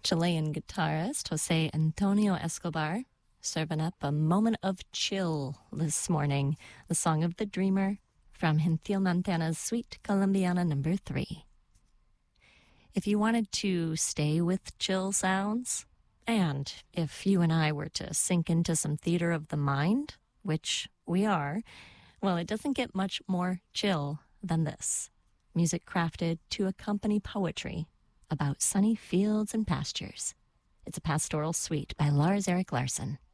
Chilean guitarist Jose Antonio Escobar, serving up a moment of chill this morning. The Song of the Dreamer from Gentil Montana's Suite Colombiana No. 3. If you wanted to stay with chill sounds, and if you and I were to sink into some theater of the mind, which we are, well, it doesn't get much more chill than this. Music crafted to accompany poetry about sunny fields and pastures. It's a pastoral suite by Lars Erik Larsson.